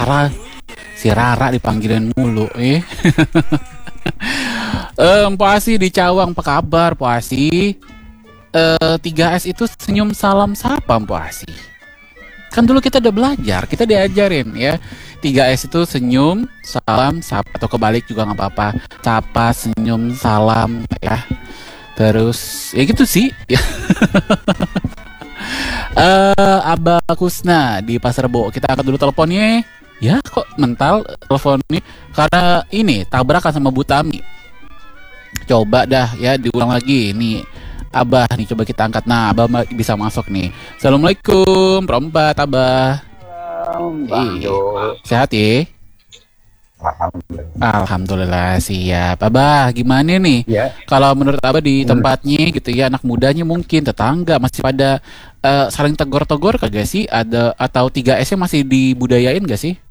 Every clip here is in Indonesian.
si Rara dipanggilin mulu Pak Asi di Cawang, apa kabar Pak Asi? 3S itu senyum salam sapa Pak Asi. Kan dulu kita udah belajar, kita diajarin ya. 3S itu senyum, salam, sapa, atau kebalik juga nggak apa-apa. Sapa, senyum, salam ya. Terus ya gitu sih. Abah Kusna di Pasar Rebo. Kita angkat dulu teleponnya. Ya kok mental teleponnya karena ini tabrakan sama Bu Tami. Coba dah ya diulang lagi nih. Abah nih coba kita angkat. Nah, Abah bisa masuk nih. Assalamualaikum, perempat Abah. Sehat ya? Alhamdulillah siap. Abah gimana nih? Ya. Kalau menurut Abah di tempatnya gitu ya, anak mudanya mungkin tetangga masih pada saling tegor-tegor kagak sih? Ada atau 3S-nya masih dibudayain gak sih?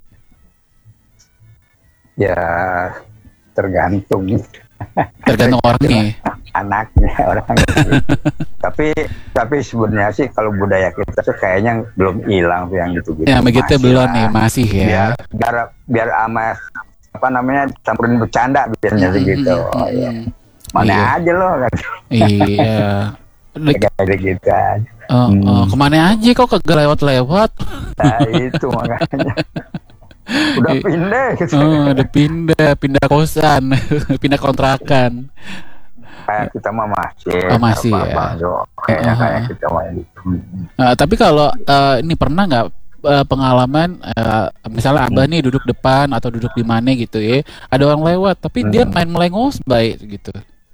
Ya tergantung orangnya. Anaknya orang. tapi sebenarnya sih kalau budaya kita tuh kayaknya belum hilang tuh yang gitu-gitu. Ya begitu belum nih, masih ya. Biar ama apa namanya campurin bercanda biasanya gitu. Ya. Mana aja loh kan. Iya. Kayak gitu aja. Kemana aja kok kagak lewat-lewat? Nah itu makanya. Udah pindah gitu. Udah pindah kosan, pindah kontrakan. Kayak kita mah masih ya. Kayak kita mah gitu. Tapi kalau ini pernah nggak pengalaman misalnya Abah nih duduk depan atau duduk di mana gitu ya, ada orang lewat tapi dia main melengos baik gitu.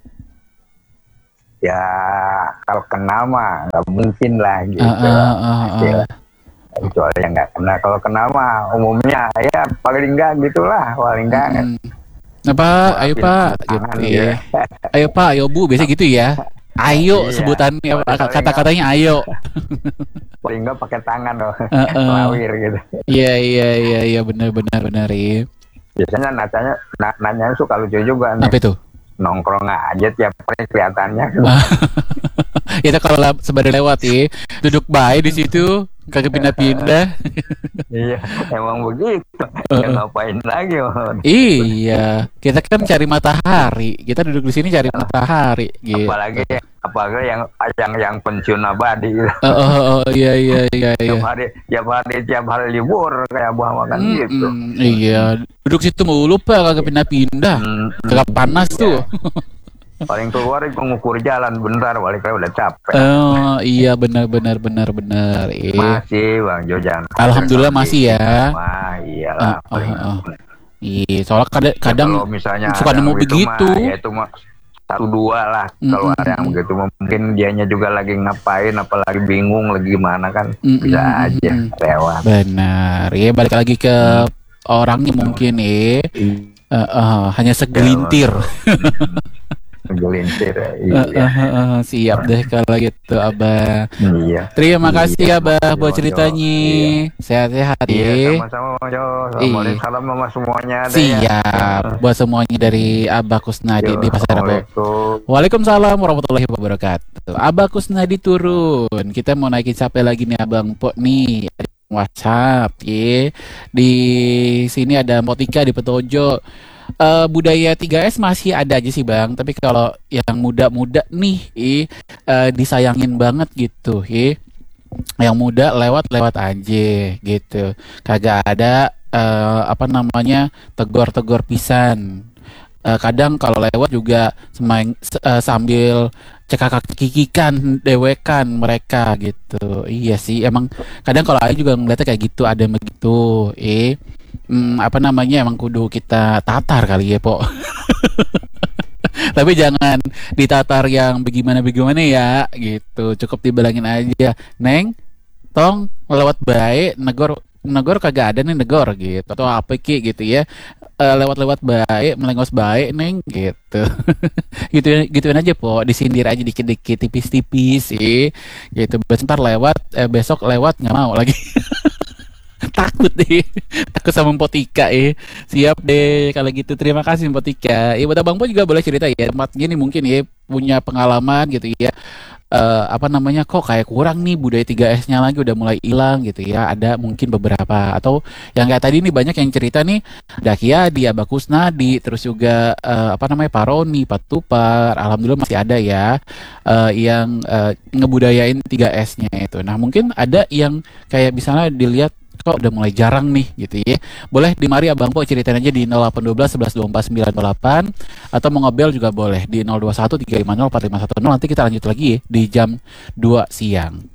Ya kalau kenal mah nggak mungkin lah gitu. Kecuali yang nggak kenal. Kalau kenal mah umumnya ya paling enggak gitulah, paling enggak. Apa? Ayo Pak, gitu ya. Ayo Pak, ayo Bu, biasa gitu ya. Ayo sebutannya kata-katanya ayo. Paling enggak pakai tangan loh. Lawir gitu. Iya benar ya. Biasanya nanya suka lucu juga nih. Apa itu? Nongkrong aja tiap hari kelihatannya. Itu kalau sebagai lewat ya, duduk baik di situ, kagak pindah-pindah. Iya, emang begitu. Ya ngapain lagi? Iya, kita kan cari matahari. Kita duduk di sini cari matahari. Gitu. Apalagi yang pensiun abadi. Iya. Tiap hari libur kayak buah makan gitu. Iya, duduk situ mulu Pak, kagak pindah-pindah. Kagak panas tuh. Paling keluar mengukur jalan bentar, baliknya udah capek. Oh iya benar. Masih Bang Jojan. Alhamdulillah masih ya. Wah iyalah. Iya, soalnya kadang ya, misalnya suka nemu begitu. Ya itu mah 1-2 lah. Kalau ada yang begitu mungkin dianya juga lagi ngapain, apalagi bingung lagi gimana kan bisa aja lewat. Benar. Ya balik lagi ke orangnya mungkin ya. Hanya segelintir. Siap deh kalau gitu Abah. Iya. Terima kasih Abah buat ceritanya. Sehat-sehat ya. Sama-sama Salam sama semuanya. Siap. Buat semuanya dari Abah Kusnadi di Pasar Rebo. Waalaikumsalam warahmatullahi wabarakatuh. Abah Kusnadi turun. Kita mau naikin siapa lagi nih Abang Pok nih? WhatsApp ya. Di sini ada Motika di Petojo. Budaya 3S masih ada aja sih Bang, tapi kalau yang muda-muda nih disayangin banget gitu yang muda lewat aja gitu, kagak ada tegur pisan. Kadang kalau lewat juga sambil cekak-cekikikan dewekan mereka gitu. Iya sih emang kadang kalau aku juga ngeliatnya kayak gitu, ada begitu emang kudu kita tatar kali ya Pok. Tapi jangan ditatar yang bagaimana ya gitu, cukup dibilangin aja, Neng tong lewat baik, negor kagak ada nih negor gitu, atau apa gitu ya, lewat baik, melengos baik Neng gitu. Gituin aja Pok, disindir aja dikit-dikit, tipis-tipis sih gitu. Bentar lewat, besok lewat nggak mau lagi. Takut sama Potika Siap deh kalau gitu, terima kasih Potika. Buat Abang Po juga boleh cerita ya, tempatnya nih mungkin ya punya pengalaman gitu ya, apa namanya, kok kayak kurang nih budaya 3S-nya lagi udah mulai hilang gitu ya. Ada mungkin beberapa, atau yang kayak tadi nih banyak yang cerita nih, Dakia di Abah Kusnadi, terus juga apa namanya, Paroni, Patupar, alhamdulillah masih ada ya yang ngebudayain 3S-nya itu. Nah, mungkin ada yang kayak misalnya dilihat kok udah mulai jarang nih gitu ya. Boleh di mari Abang Po ceritain aja di 0812 11 24 928, atau mau ngebel juga boleh di 021 350 4510. Nanti kita lanjut lagi ya di jam 2 siang.